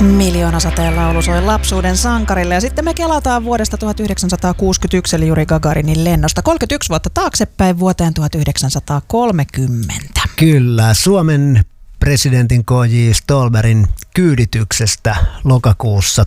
Miljoonasateen laulu soi lapsuuden sankarille ja sitten me kelataan vuodesta 1961 eli Juri Gagarinin lennosta 31 vuotta taaksepäin vuoteen 1930. Kyllä, Suomen presidentin K.J. Ståhlbergin kyydityksestä lokakuussa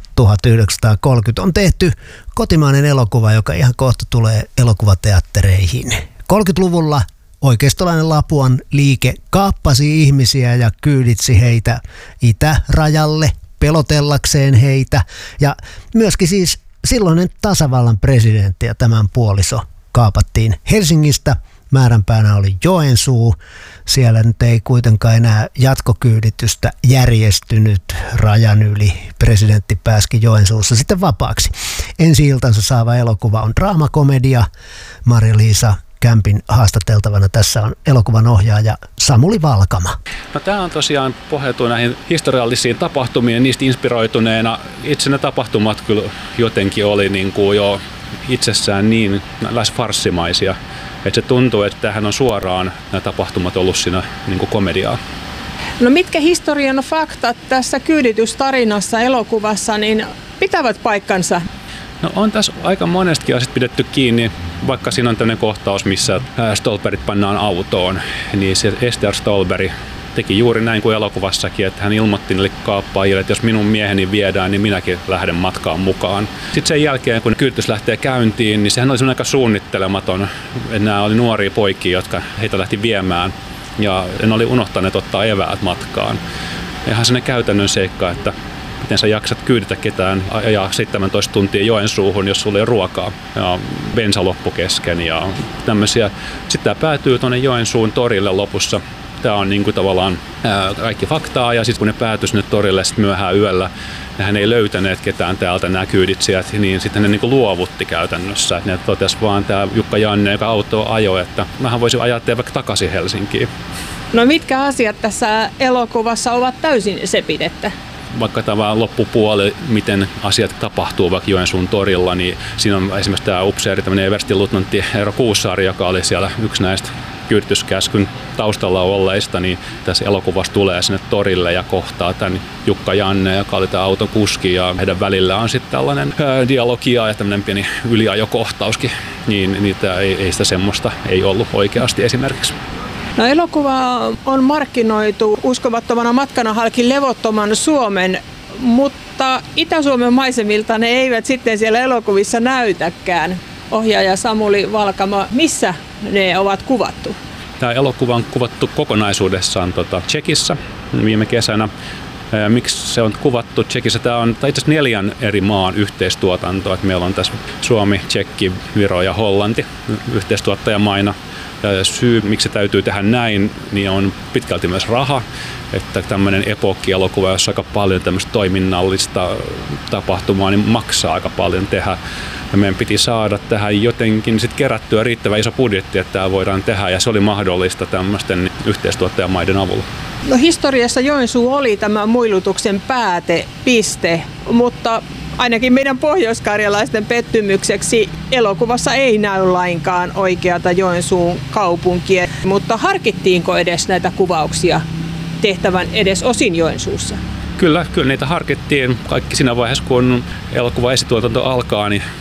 1930 on tehty kotimainen elokuva, joka ihan kohta tulee elokuvateattereihin. 30-luvulla oikeistolainen Lapuan liike kaappasi ihmisiä ja kyyditsi heitä itärajalle pelotellakseen heitä. Ja myöskin siis silloinen tasavallan presidentti ja tämän puoliso kaapattiin Helsingistä. Määränpäänä oli Joensuu. Siellä nyt ei kuitenkaan enää jatkokyyditystä järjestynyt rajan yli. Presidentti pääski Joensuussa sitten vapaaksi. Ensi-iltansa saava elokuva on draamakomedia. Marja-Liisa Kämpin haastateltavana tässä on elokuvan ohjaaja Samuli Valkama. No, tämä on tosiaan pohjautuu näihin historiallisiin tapahtumiin, niistä inspiroituneena. Itse ne tapahtumat kyllä jotenkin oli niin kuin jo itsessään niin lähes farssimaisia, että se tuntuu, että tämähän on suoraan nämä tapahtumat ollut siinä niin kuin komediaa. No mitkä historian faktat tässä kyyditystarinassa elokuvassa niin pitävät paikkansa? No, on tässä aika monestakin asiasta pidetty kiinni, vaikka siinä on tämmöinen kohtaus, missä Ståhlbergit pannaan autoon, niin se Ester Ståhlberg teki juuri näin kuin elokuvassakin, että hän ilmoitti niille kaappaajille, että jos minun mieheni viedään, niin minäkin lähden matkaan mukaan. Sitten sen jälkeen, kun kyyditys lähtee käyntiin, niin sehän oli semmoinen aika suunnittelematon. Nämä oli nuoria poikia, jotka heitä lähti viemään, ja ne oli unohtaneet ottaa eväät matkaan. Ihan sellainen käytännön seikka, että miten sä jaksat kyyditä ketään ajaa 17 tuntia Joensuuhun, jos sulla ei ole ruokaa ja bensa loppu kesken ja tämmöisiä. Sitten tämä päätyy tuonne Joensuun torille lopussa. Tämä on niin kuin tavallaan kaikki faktaa ja sitten kun ne päätyi sinne torille sit myöhään yöllä, hän ei löytäneet ketään täältä nämä kyyditsijät, niin sitten ne niin kuin luovutti käytännössä. Ne totesi vaan tämä Jukka Janne, joka autoa ajoi, että mähän voisin ajaa teitä vaikka takaisin Helsinkiin. No mitkä asiat tässä elokuvassa ovat täysin sepidettä? Vaikka tämä loppupuoli, miten asiat tapahtuu vaikka Joensuun torilla, niin siinä on esimerkiksi tämä upseeri, tämmöinen everstiluutnantti Eero Kuussaari, joka oli siellä yksi näistä kyydityskäskyn taustalla olleista, niin tässä elokuvassa tulee sinne torille ja kohtaa tämän Jukka Janne, joka oli tämä auton kuski, ja heidän välillä on sitten tällainen dialogia ja tämmöinen pieni yliajokohtauskin, niin ei sitä semmoista ei ollut oikeasti esimerkiksi. No, elokuva on markkinoitu uskomattomana matkana halki levottoman Suomen, mutta Itä-Suomen maisemilta ne eivät sitten siellä elokuvissa näytäkään. Ohjaaja Samuli Valkama, missä ne ovat kuvattu? Tämä elokuva on kuvattu kokonaisuudessaan Tšekissä viime kesänä. Miksi se on kuvattu Tšekissä? Tämä on itse asiassa 4 eri maan yhteistuotanto. Meillä on tässä Suomi, Tšekki, Viro ja Hollanti yhteistuottajamaina. Syy, miksi se täytyy tehdä näin, niin on pitkälti myös raha. Että tämmöinen epokki-elokuva, jossa aika paljon tämmöistä toiminnallista tapahtumaa, niin maksaa aika paljon tehdä. Ja meidän piti saada tähän jotenkin sit kerättyä riittävän iso budjetti, että tämä voidaan tehdä, ja se oli mahdollista tämmöisten yhteistuottajamaiden avulla. No, historiassa Joensuu oli tämä muilutuksen päätepiste, mutta ainakin meidän pohjoiskarjalaisten pettymykseksi elokuvassa ei näy lainkaan oikeata Joensuun kaupunkia, mutta harkittiinko edes näitä kuvauksia tehtävän edes osin Joensuussa? Kyllä niitä harkittiin. Kaikki siinä vaiheessa, kun elokuva esituotanto alkaa, niin